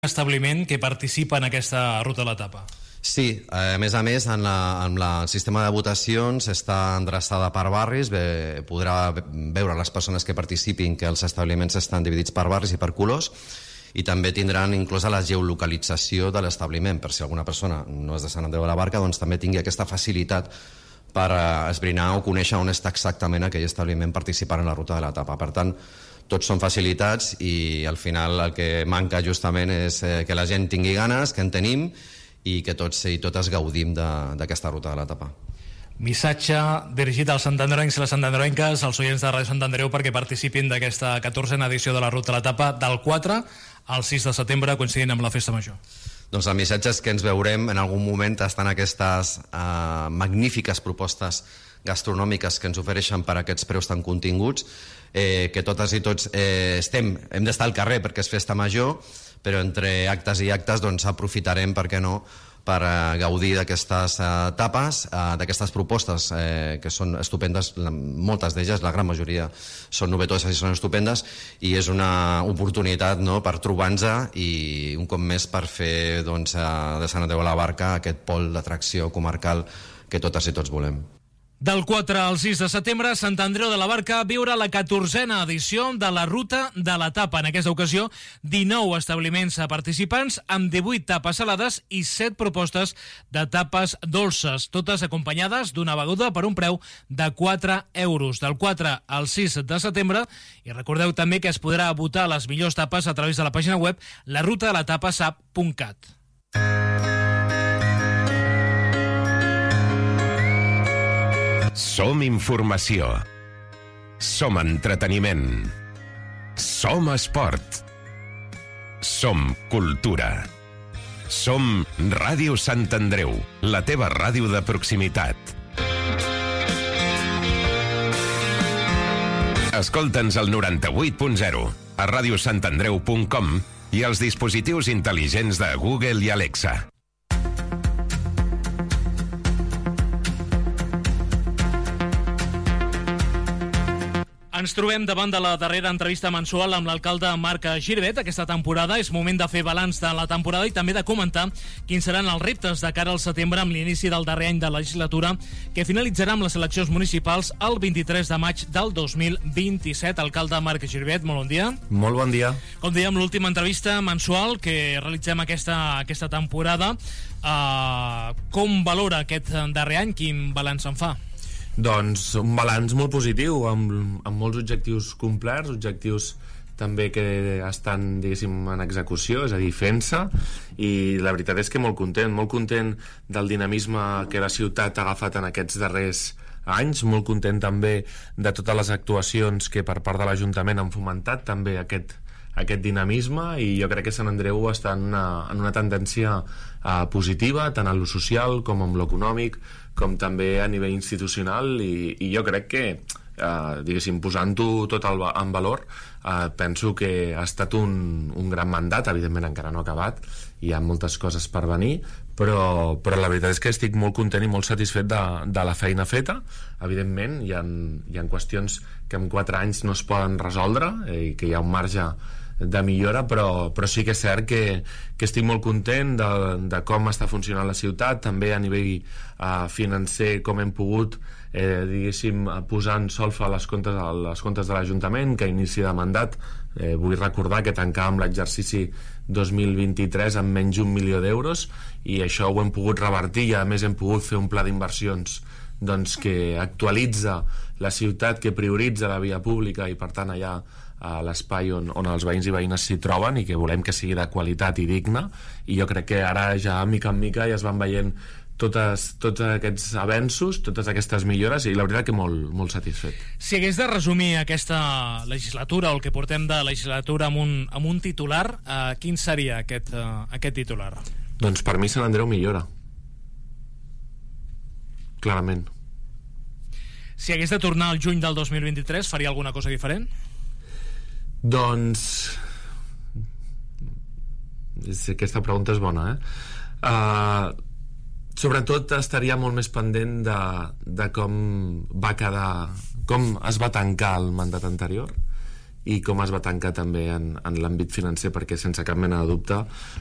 establiment que participa en aquesta ruta de l'etapa. Sí, a més, en el sistema de votacions està endreçada per barris, podrà veure les persones que participin que els establiments estan dividits per barris i per colors, i també tindran inclosa la geolocalització de l'establiment, per si alguna persona no és de Sant Andreu de la Barca, doncs també tingui aquesta facilitat per esbrinar o conèixer on està exactament aquell establiment participant en la ruta de l'etapa. Per tant, tots són facilitats i al final el que manca justament és que la gent tingui ganes, que en tenim i que tots i totes gaudim d'aquesta ruta de l'etapa. Missatge dirigit als santandreuencs i les santandreuenques, als oients de Ràdio Sant Andreu, perquè participin d'aquesta 14a edició de la ruta de l'etapa del 4 al 6 de setembre, coincidint amb la Festa Major. Doncs el missatge és que ens veurem en algun moment estan aquestes magnífiques propostes gastronòmiques que ens ofereixen per aquests preus tan continguts, que totes i tots hem d'estar al carrer perquè és festa major, però entre actes i actes doncs aprofitarem, per què no, per gaudir d'aquestes tapes, d'aquestes propostes que són estupendes, moltes d'elles, la gran majoria són novetoses i són estupendes, i és una oportunitat, no?, per trobar-nos i un cop més per fer doncs, de Sant Andreu de la Barca aquest pol d'atracció comarcal que totes i tots volem. Del 4 al 6 de setembre, Sant Andreu de la Barca viurà la 14a edició de la ruta de l'etapa. En aquesta ocasió, 19 establiments participants amb 18 tapes salades i 7 propostes de tapes dolces, totes acompanyades d'una beguda per un preu de 4 euros. Del 4 al 6 de setembre, i recordeu també que es podrà votar les millors tapes a través de la pàgina web larutadeletapasap.cat. Som informació. Som entreteniment. Som esport. Som cultura. Som Ràdio Sant Andreu, la teva ràdio de proximitat. Escolta'ns al 98.0, a radiosantandreu.com i als dispositius intel·ligents de Google i Alexa. Ens trobem davant de la darrera entrevista mensual amb l'alcalde Marc Giribet. Aquesta temporada és moment de fer balanç de la temporada i també de comentar quins seran els reptes de cara al setembre amb l'inici del darrer any de legislatura, que finalitzarà amb les eleccions municipals el 23 de maig del 2027. Alcalde Marc Giribet, molt bon dia. Molt bon dia. Com dèiem, l'última entrevista mensual que realitzem aquesta temporada. Com valora aquest darrer any? Quin balanç en fa? Doncs un balanç molt positiu, amb molts objectius complerts, objectius també que estan, diguéssim, en execució, és a dir, fent-se, i la veritat és que molt content del dinamisme que la ciutat ha agafat en aquests darrers anys, molt content també de totes les actuacions que per part de l'Ajuntament han fomentat també aquest dinamisme, i jo crec que Sant Andreu està en una tendència positiva, tant en lo social com en lo econòmic, com també a nivell institucional, i jo crec que diguéssim, posant-ho tot en valor, penso que ha estat un gran mandat. Evidentment encara no ha acabat, hi ha moltes coses per venir, però la veritat és que estic molt content i molt satisfet de la feina feta. Evidentment hi ha qüestions que en 4 anys no es poden resoldre i que hi ha un marge de millora, però sí que és cert que estic molt content de com està funcionant la ciutat, també a nivell financer, com hem pogut diguéssim, posar en solfa les comptes de l'Ajuntament, que a inici de mandat vull recordar que tancàvem l'exercici 2023 amb menys d'1 milió d'euros, i això ho hem pogut revertir, i a més hem pogut fer un pla d'inversions doncs, que actualitza la ciutat, que prioritza la via pública i per tant allà l'espai on els veïns i veïnes s'hi troben, i que volem que sigui de qualitat i digne, i jo crec que ara ja mica en mica ja es van veient tots aquests avenços, totes aquestes millores, i la veritat que molt, molt satisfet. Si hagués de resumir aquesta legislatura o el que portem de legislatura amb un titular, quin seria aquest titular? Doncs per mi Sant Andreu millora. Clarament. Si hagués de tornar al juny del 2023, faria alguna cosa diferent? Doncs aquesta pregunta és bona, sobretot estaria molt més pendent de com es va tancar el mandat anterior, i com es va tancar també en l'àmbit financer, perquè sense cap mena de dubte